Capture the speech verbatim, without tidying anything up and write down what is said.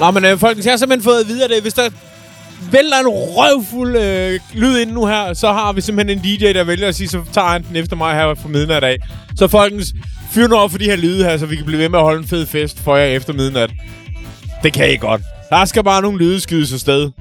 Nå, men øh, folkens, jeg har simpelthen fået at vide, at det, hvis der vælter en røvfuld øh, lyd ind nu her, så har vi simpelthen en D J, der vælger at sige, så tager han den efter mig her fra midnat af. Så folkens, fyr nu op for de her lyde her, så vi kan blive ved med at holde en fed fest for jer efter midnat. Det kan I godt. Der skal bare nogle lyde skydes afsted.